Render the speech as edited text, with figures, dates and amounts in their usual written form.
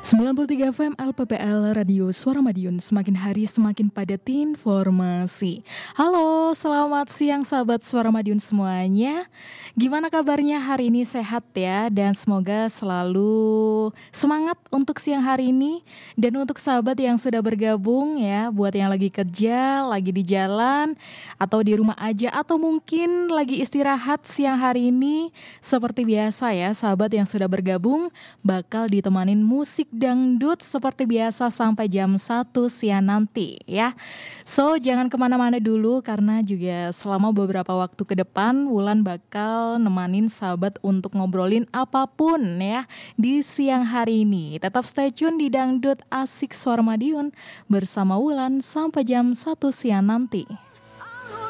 93 FM LPPL Radio Suara Madiun, semakin hari semakin padat informasi. Halo, selamat siang sahabat Suara Madiun semuanya. Gimana kabarnya hari ini, sehat ya? Dan semoga selalu semangat untuk siang hari ini. Dan untuk sahabat yang sudah bergabung ya, buat yang lagi kerja, lagi di jalan, atau di rumah aja, atau mungkin lagi istirahat siang hari ini. Seperti biasa ya, sahabat yang sudah bergabung bakal ditemanin musik dangdut seperti biasa sampai jam 1 siang nanti ya. So jangan kemana-mana dulu karena juga selama beberapa waktu ke depan Wulan bakal nemanin sahabat untuk ngobrolin apapun ya di siang hari ini. Tetap stay tune di Dangdut Asik Suara Madiun bersama Wulan sampai jam 1 siang nanti.